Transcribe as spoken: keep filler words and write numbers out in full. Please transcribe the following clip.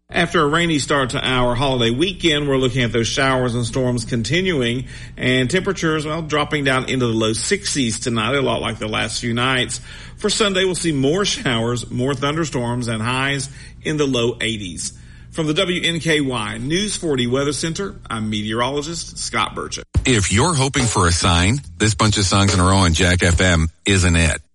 After a rainy start to our holiday weekend, we're looking at those showers and storms continuing, and temperatures, well, dropping down into the low sixties tonight, a lot like the last few nights. For Sunday, we'll see more showers, more thunderstorms, and highs in the low eighties. From the W N K Y News forty Weather Center, I'm meteorologist Scott Burchett. If you're hoping for a sign, this bunch of songs in a row on Jack F M isn't it.